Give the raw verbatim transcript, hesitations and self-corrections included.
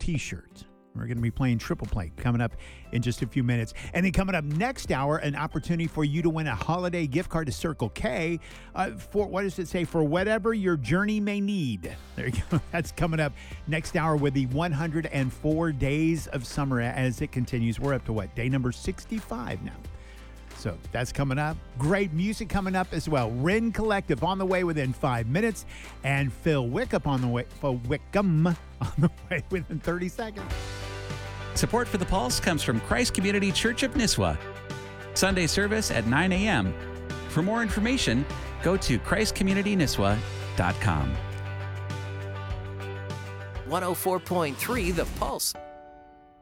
t-shirt. We're going to be playing Triple Play coming up in just a few minutes. And then coming up next hour, an opportunity for you to win a holiday gift card to Circle K uh, for, what does it say, for whatever your journey may need. There you go. That's coming up next hour with the one hundred four days of summer as it continues. We're up to what, day number sixty-five now. So that's coming up. Great music coming up as well. Ren Collective on the way within five minutes. And Phil Wickham on the way, Phil Wickham on the way within thirty seconds. Support for The Pulse comes from Christ Community Church of Nisswa. Sunday service at nine a.m. For more information, go to christ community nisswa dot com. one oh four point three The Pulse.